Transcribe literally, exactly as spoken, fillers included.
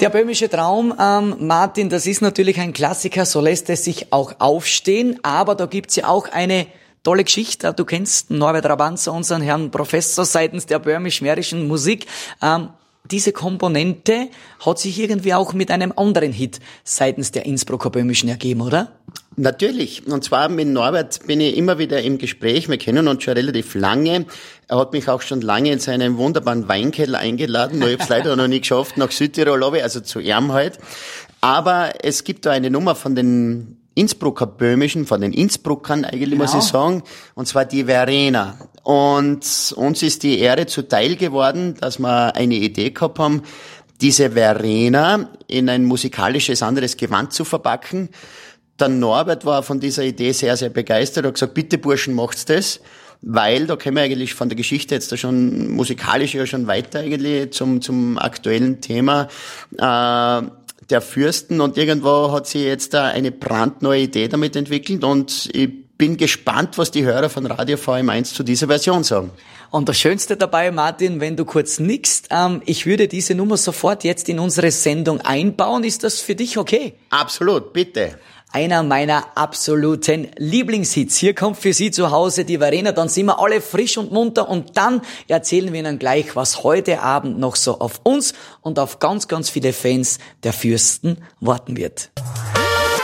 Der böhmische Traum, ähm, Martin, das ist natürlich ein Klassiker, so lässt es sich auch aufstehen, aber da gibt's ja auch eine tolle Geschichte. Du kennst Norbert Rabanzer, unseren Herrn Professor seitens der böhmisch-mährischen Musik. Ähm, diese Komponente hat sich irgendwie auch mit einem anderen Hit seitens der Innsbrucker Böhmischen ergeben, oder? Natürlich. Und zwar mit Norbert bin ich immer wieder im Gespräch. Wir kennen uns schon relativ lange. Er hat mich auch schon lange in seinen wunderbaren Weinkeller eingeladen. Nur ich habe es leider noch nie geschafft, nach Südtirol, also zu ihm halt. Aber es gibt da eine Nummer von den Innsbrucker Böhmischen, von den Innsbruckern eigentlich, genau, muss ich sagen. Und zwar die Verena. Und uns ist die Ehre zuteil geworden, dass wir eine Idee gehabt haben, diese Verena in ein musikalisches anderes Gewand zu verpacken. Der Norbert war von dieser Idee sehr, sehr begeistert. Er hat gesagt, bitte Burschen, macht's das. Weil da kommen wir eigentlich von der Geschichte jetzt da schon musikalisch ja schon weiter eigentlich zum, zum aktuellen Thema, äh, der Fürsten. Und irgendwo hat sich jetzt da eine brandneue Idee damit entwickelt. Und ich bin gespannt, was die Hörer von Radio V M eins zu dieser Version sagen. Und das Schönste dabei, Martin, wenn du kurz nickst, ähm, ich würde diese Nummer sofort jetzt in unsere Sendung einbauen. Ist das für dich okay? Absolut, bitte. Einer meiner absoluten Lieblingshits. Hier kommt für Sie zu Hause die Verena, dann sind wir alle frisch und munter und dann erzählen wir Ihnen gleich, was heute Abend noch so auf uns und auf ganz, ganz viele Fans der Fürsten warten wird.